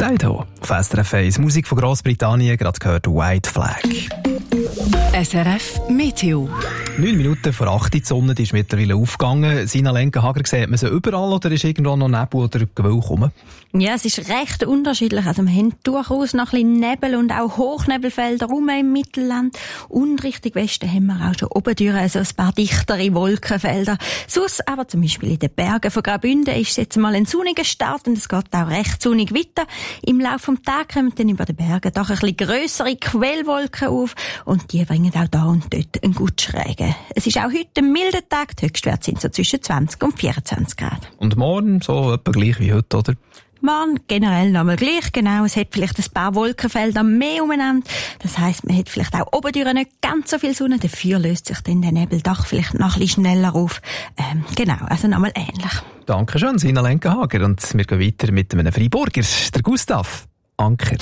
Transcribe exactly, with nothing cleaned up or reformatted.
Idaho. Auf S R F eins Musik von Grossbritannien, gerade gehört White Flag. S R F Meteo. Neun Minuten vor acht, die Sonne die ist mittlerweile aufgegangen. Sina Lenkenhager, sieht man sie überall oder ist irgendwo noch Nebel oder Gewölk rum? Ja, es ist recht unterschiedlich. Also wir haben durchaus noch ein bisschen Nebel und auch Hochnebelfelder rum im Mittelland. Und Richtung Westen haben wir auch schon oben durch also ein paar dichtere Wolkenfelder. Sonst aber zum Beispiel in den Bergen von Graubünden ist es jetzt mal ein sonniger Start und es geht auch recht sonnig weiter. Im Laufe des Tages kommen dann über den Bergen doch ein bisschen grössere Quellwolken auf und die bringen auch da und dort einen guten Regen. Es ist auch heute ein milder Tag. Die Höchstwerte sind so zwischen zwanzig und vierundzwanzig Grad. Und morgen so etwa gleich wie heute, oder? Morgen generell nochmal gleich, genau. Es hat vielleicht ein paar Wolkenfelder mehr umeinander. Das heisst, man hat vielleicht auch oben durch nicht ganz so viel Sonne. Dafür löst sich dann der Nebel doch vielleicht noch ein bisschen schneller auf. Ähm, genau, also nochmal ähnlich. Dankeschön, Sina Lenkenhager. Und wir gehen weiter mit einem Freiburger, der Gustav Anker.